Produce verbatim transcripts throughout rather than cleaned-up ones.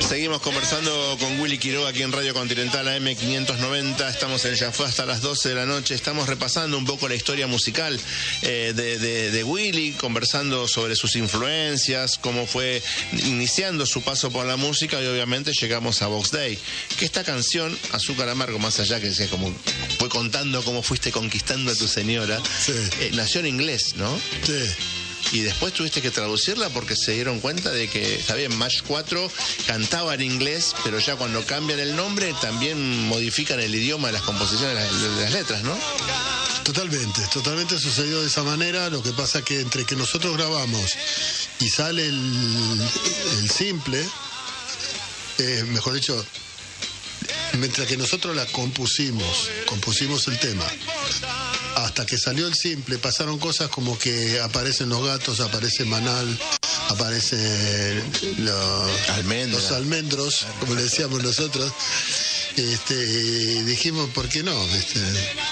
Seguimos conversando con Willy Quiroga aquí en Radio Continental A M quinientos noventa. Estamos en Ya Fue hasta las doce de la noche. Estamos repasando un poco la historia musical eh, de, de, de Willy, conversando sobre sus influencias, cómo fue iniciando su paso por la música, y obviamente llegamos a Box Day. Que esta canción, Azúcar Amargo, más allá que sea como fue contando cómo fuiste conquistando a tu señora, sí. eh, nació en inglés, ¿no? Sí. Y después tuviste que traducirla porque se dieron cuenta de que, está bien, Match cuatro cantaba en inglés, pero ya cuando cambian el nombre también modifican el idioma de las composiciones de las, de las letras, ¿no? Totalmente, totalmente sucedió de esa manera. Lo que pasa que entre que nosotros grabamos y sale el, el simple, eh, mejor dicho, mientras que nosotros la compusimos, compusimos el tema, hasta que salió el simple, pasaron cosas como que aparecen los gatos, aparece Manal, aparecen los, Almendra. los almendros, como le decíamos nosotros. Este, y dijimos, ¿por qué no? Este,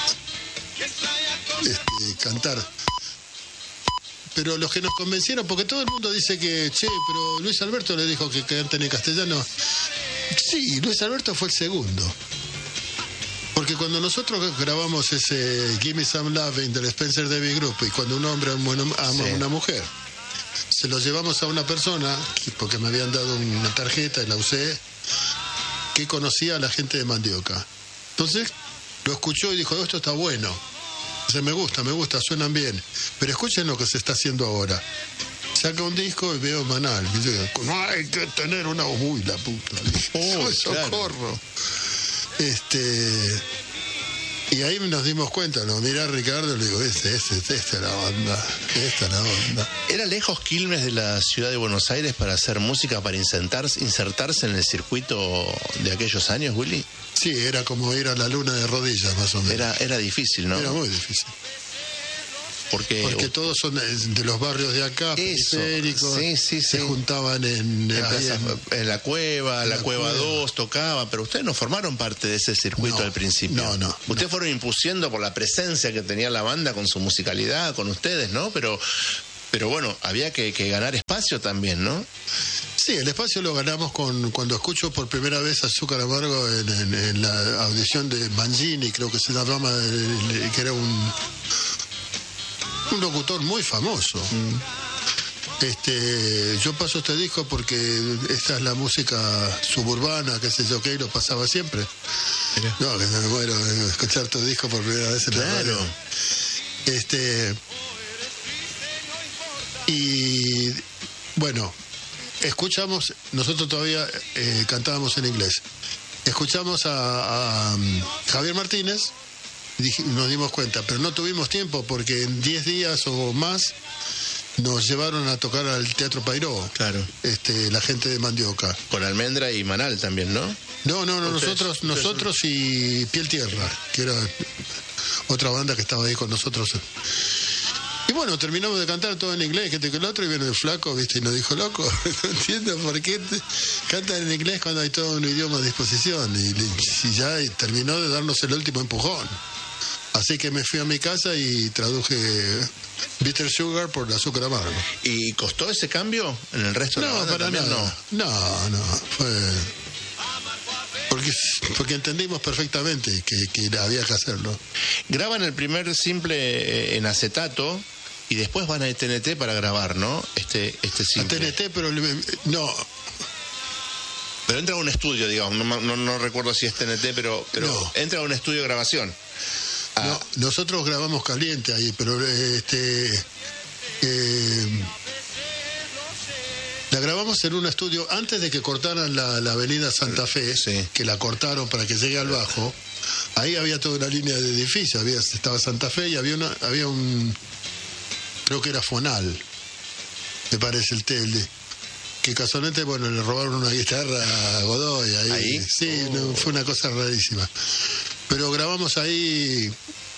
este, cantar. Pero los que nos convencieron, porque todo el mundo dice que, che, pero Luis Alberto le dijo que canten en castellano. Sí, Luis Alberto fue el segundo. Porque cuando nosotros grabamos ese Give Me Some Loving del Spencer Davis Group, y cuando un hombre ama a Sí. una mujer, se lo llevamos a una persona, porque me habían dado una tarjeta y la usé, que conocía a la gente de Mandioca. Entonces lo escuchó y dijo, esto está bueno. Dice, me gusta, me gusta, suenan bien. Pero escuchen lo que se está haciendo ahora. Saca un disco y veo Manal. Y dice, no hay que tener una... Uy, la puta. Oh, socorro. claro. Este... Y ahí nos dimos cuenta, ¿no? Mirá a Ricardo y le digo, este, este, este, esta es la onda, esta es la onda. ¿Era lejos Quilmes de la ciudad de Buenos Aires para hacer música, para insertarse, insertarse en el circuito de aquellos años, Willy? Sí, era como ir a la luna de rodillas, más o menos. Era, era difícil, ¿no? Era muy difícil. Porque, Porque todos son de, de los barrios de acá, Eso, periféricos, sí, sí, se sí. juntaban en, En, ahí Plaza- en- en la cueva, en la, la cueva cueva. dos tocaba, pero ustedes no formaron parte de ese circuito No, al principio. no, no, Ustedes no. fueron impusiendo por la presencia que tenía la banda con su musicalidad, con ustedes, ¿no? Pero, pero bueno, había que, que ganar espacio también, ¿no? Sí, el espacio lo ganamos con cuando escucho por primera vez Azúcar Amargo en, en- en la audición de Mangini, creo que se llamaba, el- que era un, un locutor muy famoso. Este, yo paso este disco porque esta es la música suburbana, qué sé yo qué, y lo pasaba siempre. Mirá. No, que me muero de escuchar tu disco por primera vez en la Claro. radio. Este, y bueno, escuchamos, nosotros todavía eh, cantábamos en inglés. Escuchamos a, a, um, Javier Martínez, y dij- nos dimos cuenta, pero no tuvimos tiempo porque en diez días o más nos llevaron a tocar al Teatro Pairó, Claro. este, la gente de Mandioca. Con Almendra y Manal también, ¿no? No, no, no, Ustedes- nosotros, ustedes son- nosotros y Piel Tierra, que era otra banda que estaba ahí con nosotros. Y bueno, terminamos de cantar todo en inglés, que este que el otro, y viene el flaco, viste, y nos dijo, loco, no entiendo por qué te- cantan en inglés cuando hay todo un idioma a disposición. Y, le- y ya y terminó de darnos el último empujón. Así que me fui a mi casa y traduje Bitter Sugar por Azúcar Amargo. ¿Y costó ese cambio en el resto de la No, banda para también? nada. No, no, fue... Porque, porque entendimos perfectamente que, que había que hacerlo. Graban el primer simple eh, en acetato y después van a T N T para grabar, ¿no? Este, este A simple. T N T, pero le- no, Pero entra a un estudio, digamos, no, no, no recuerdo si es T N T, pero, pero No. entra a un estudio de grabación. Ah, no, nosotros grabamos caliente ahí, pero este eh, la grabamos en un estudio antes de que cortaran la, la avenida Santa Fe, Sí. que la cortaron para que llegue al bajo. Ahí había toda una línea de edificios, había, estaba Santa Fe y había una, había un, creo que era Fonal, me parece el tele, que casualmente, bueno, le robaron una guitarra a Godoy ahí. ¿Ahí? Sí, Oh. no, fue una cosa rarísima. Pero grabamos ahí,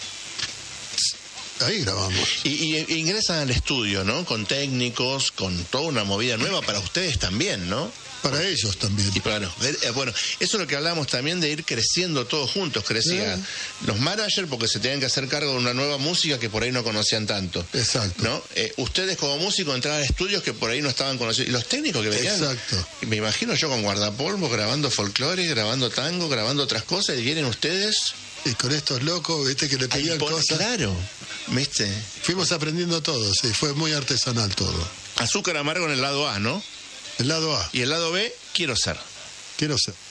ahí grabamos. y, y ingresan al estudio, ¿no? Con técnicos, con toda una movida nueva para ustedes también, ¿no? para ellos también. Y claro, eh, bueno, eso es lo que hablamos también de ir creciendo todos juntos. Crecían sí. los managers porque se tenían que hacer cargo de una nueva música que por ahí no conocían tanto. Exacto. ¿No? Eh, ustedes como músicos entraban a estudios que por ahí no estaban conocidos. Y los técnicos que venían. Exacto. Me imagino yo con guardapolvo, grabando folclore, grabando tango, grabando otras cosas, y vienen ustedes. Y con estos locos, viste, que le pedían por, cosas. Claro, viste. Fuimos aprendiendo todo, sí, fue muy artesanal todo. Azúcar amargo en el lado A, ¿no? El lado A. Y el lado B, quiero ser. Quiero ser.